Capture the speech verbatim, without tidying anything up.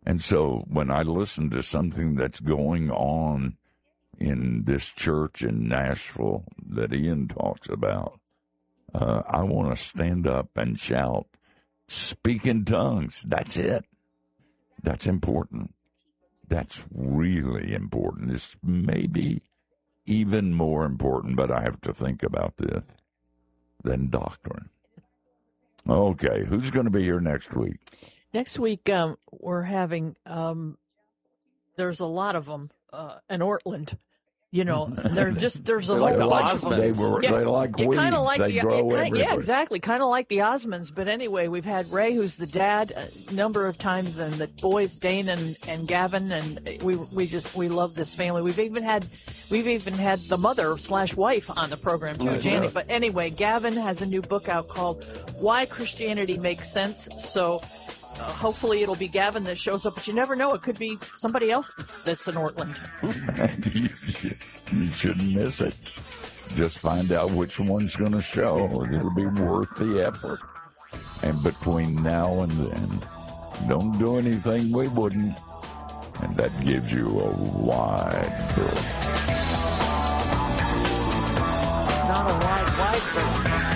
And so when I listen to something that's going on in this church in Nashville that Ian talks about, uh, I want to stand up and shout, speak in tongues. That's it. That's important. That's really important. It's maybe even more important, but I have to think about this, than doctrine. Okay, who's going to be here next week? Next week, um, we're having, um, there's a lot of them, uh, in Ortland. You know, they're just, there's a whole like the bunch of them. They were, Yeah, they like yeah, weeds. kinda like they the, grow it kinda, everywhere. Yeah, exactly. Kind of like the Osmonds. But anyway, we've had Ray, who's the dad, a number of times, and the boys, Dane and, and Gavin, and we we just we love this family. We've even had we've even had the mother slash wife on the program too, Oh, Janet. yeah. But anyway, Gavin has a new book out called "Why Christianity Makes Sense." So. Uh, hopefully it'll be Gavin that shows up, but you never know. It could be somebody else that's, that's in Ortland. you, should, you shouldn't miss it. Just find out which one's going to show. It'll be worth the effort. And between now and then, don't do anything we wouldn't. And that gives you a wide berth. Not a wide, wide berth.